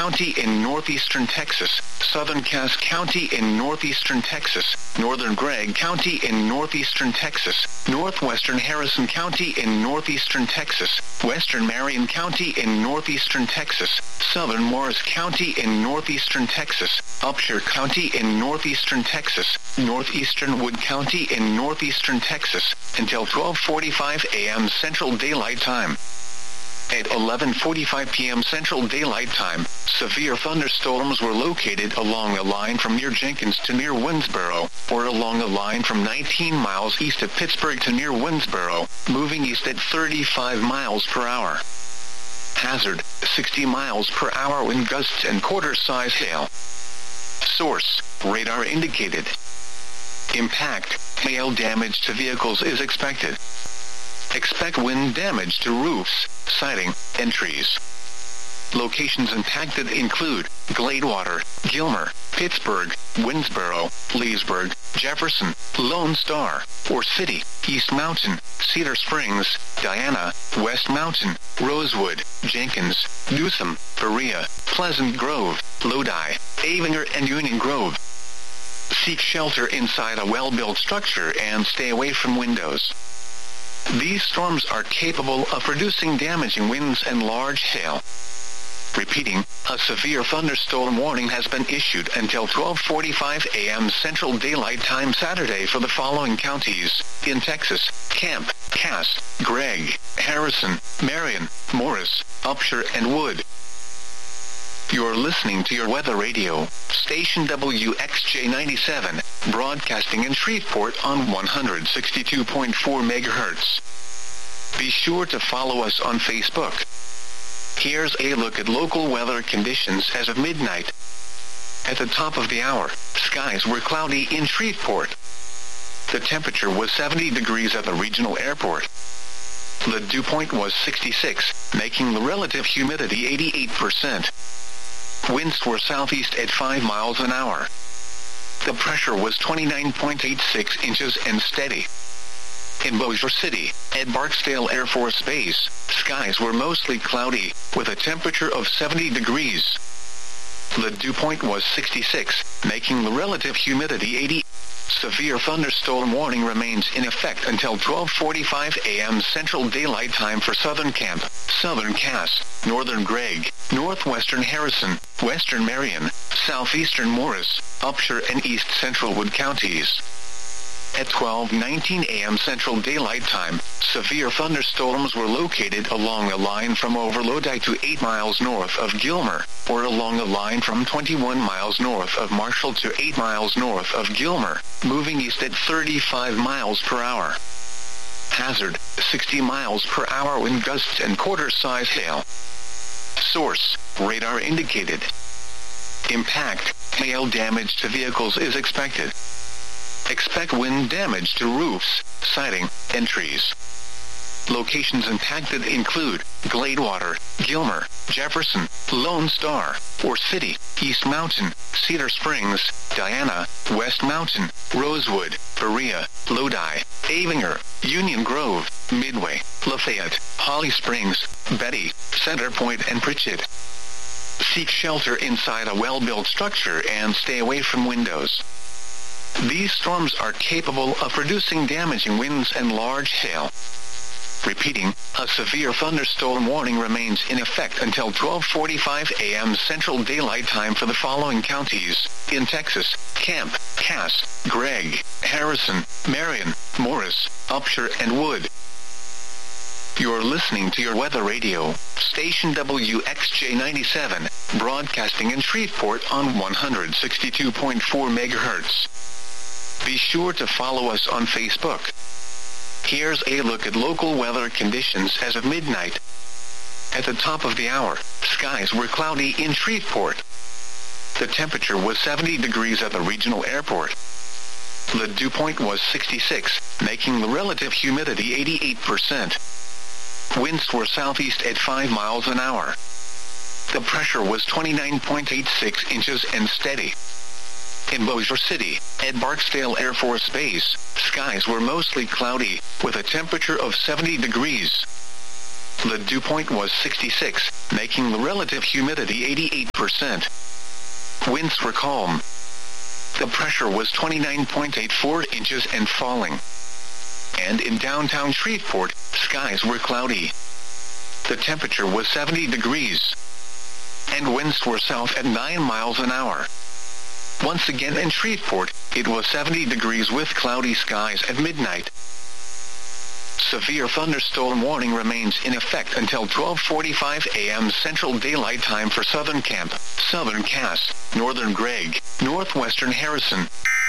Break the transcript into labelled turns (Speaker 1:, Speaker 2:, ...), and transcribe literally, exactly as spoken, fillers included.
Speaker 1: County in northeastern Texas, southern Cass County in northeastern Texas, northern Gregg County in northeastern Texas, northwestern Harrison County in northeastern Texas, western Marion County in northeastern Texas, southern Morris County in northeastern Texas, Upshur County in northeastern Texas, northeastern Wood County in northeastern Texas, until twelve forty-five a m Central Daylight Time. At eleven forty-five p m Central Daylight Time, severe thunderstorms were located along a line from near Jenkins to near Winnsboro, or along a line from nineteen miles east of Pittsburgh to near Winnsboro, moving east at thirty-five miles per hour. Hazard, sixty miles per hour wind gusts and quarter-size hail. Source, radar indicated. Impact, hail damage to vehicles is expected. Expect wind damage to roofs, siding, and trees. Locations impacted include Gladewater, Gilmer, Pittsburgh, Winnsboro, Leesburg, Jefferson, Lone Star, Ore City, East Mountain, Cedar Springs, Diana, West Mountain, Rosewood, Jenkins, Newsom, Berea, Pleasant Grove, Lodi, Avinger, and Union Grove. Seek shelter inside a well-built structure and stay away from windows. These storms are capable of producing damaging winds and large hail. Repeating, a severe thunderstorm warning has been issued until twelve forty-five a m Central Daylight Time Saturday for the following counties in Texas: Camp, Cass, Gregg, Harrison, Marion, Morris, Upshur, and Wood. You're listening to your weather radio, station W X J ninety-seven, broadcasting in Shreveport on one hundred sixty-two point four megahertz. Be sure to follow us on Facebook. Here's a look at local weather conditions as of midnight. At the top of the hour, skies were cloudy in Shreveport. The temperature was seventy degrees at the regional airport. The dew point was sixty-six, making the relative humidity eighty-eight percent. Winds were southeast at five miles an hour. The pressure was twenty-nine point eight six inches and steady. In Bossier City, at Barksdale Air Force Base, skies were mostly cloudy, with a temperature of seventy degrees. The dew point was sixty-six, making the relative humidity eighty. Severe thunderstorm warning remains in effect until twelve forty-five a m Central Daylight Time for Southern Camp, Southern Cass, Northern Gregg, Northwestern Harrison, Western Marion, Southeastern Morris, Upshur, and East Central Wood counties. At twelve nineteen a m Central Daylight Time, severe thunderstorms were located along a line from over Lodi to eight miles north of Gilmer, or along a line from twenty-one miles north of Marshall to eight miles north of Gilmer, moving east at thirty-five miles per hour. Hazard, sixty miles per hour wind gusts and quarter-size hail. Source, radar indicated. Impact, hail damage to vehicles is expected. Expect wind damage to roofs, siding, and trees. Locations impacted include Gladewater, Gilmer, Jefferson, Lone Star, Ore City, East Mountain, Cedar Springs, Diana, West Mountain, Rosewood, Berea, Lodi, Avinger, Union Grove, Midway, Lafayette, Holly Springs, Betty, Center Point, and Pritchett. Seek shelter inside a well-built structure and stay away from windows. These storms are capable of producing damaging winds and large hail. Repeating, a severe thunderstorm warning remains in effect until twelve forty-five a m Central Daylight Time for the following counties in Texas: Camp, Cass, Gregg, Harrison, Marion, Morris, Upshur, and Wood. You're listening to your weather radio, station W X J ninety-seven, broadcasting in Shreveport on one hundred sixty-two point four megahertz. Be sure to follow us on Facebook. Here's a look at local weather conditions as of midnight. At the top of the hour, skies were cloudy in Shreveport. The temperature was seventy degrees at the regional airport. The dew point was sixty-six, making the relative humidity eighty-eight percent. Winds were southeast at five miles an hour. The pressure was twenty-nine point eight six inches and steady. In Bossier City, at Barksdale Air Force Base, skies were mostly cloudy, with a temperature of seventy degrees. The dew point was sixty-six, making the relative humidity eighty-eight percent. Winds were calm. The pressure was twenty-nine point eight four inches and falling. And in downtown Shreveport, skies were cloudy. The temperature was seventy degrees. And winds were south at nine miles an hour. Once again in Shreveport, it was seventy degrees with cloudy skies at midnight. Severe thunderstorm warning remains in effect until twelve forty-five a m Central Daylight Time for Southern Camp, Southern Cass, Northern Gregg, Northwestern Harrison.